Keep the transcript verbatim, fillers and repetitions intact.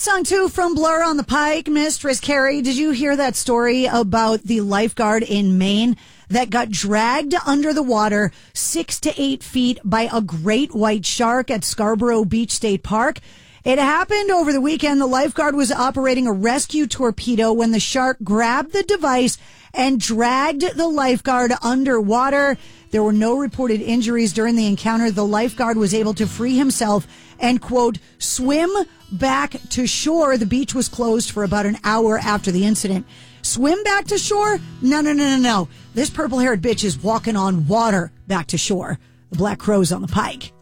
Song two from Blur on the Pike. Mistress Carrie, did you hear that story about the lifeguard in Maine that got dragged under the water six to eight feet by a great white shark at Scarborough Beach State Park? It happened over the weekend. The lifeguard was operating a rescue torpedo when the shark grabbed the device and dragged the lifeguard underwater. There were no reported injuries during the encounter. The lifeguard was able to free himself and, quote, swim back to shore. The beach was closed for about an hour after the incident. Swim back to shore? No, no, no, no, no. This purple-haired bitch is walking on water back to shore. The Black Crowes on the Pike.